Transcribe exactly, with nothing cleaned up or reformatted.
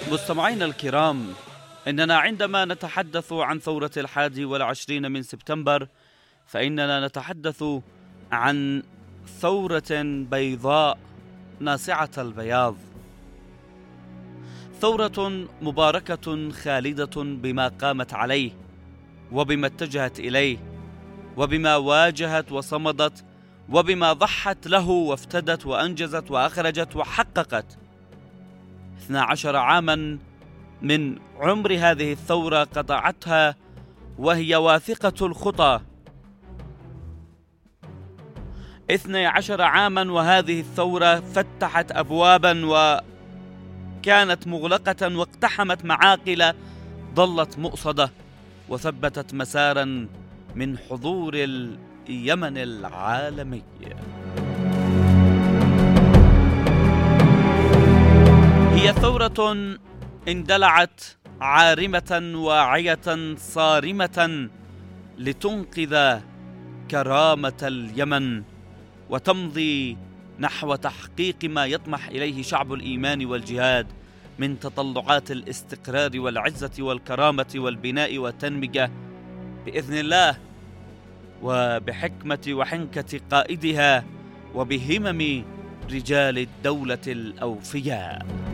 مستمعينا الكرام، إننا عندما نتحدث عن ثورة الحادي والعشرين من سبتمبر فإننا نتحدث عن ثورة بيضاء ناصعة البياض، ثورة مباركة خالدة بما قامت عليه وبما اتجهت إليه وبما واجهت وصمدت وبما ضحت له وافتدت وأنجزت وأخرجت وحققت. اثنا عشر عاما من عمر هذه الثورة قطعتها وهي واثقة الخطى، اثني عشر عاما وهذه الثورة فتحت أبوابا وكانت مغلقة واقتحمت معاقل ظلت مؤصدة وثبتت مسارا من حضور اليمن العالمي. هي ثورة اندلعت عارمة واعية صارمة لتنقذ كرامة اليمن وتمضي نحو تحقيق ما يطمح إليه شعب الإيمان والجهاد من تطلعات الاستقرار والعزة والكرامة والبناء والتنمية بإذن الله، وبحكمة وحنكة قائدها وبهمم رجال الدولة الأوفياء.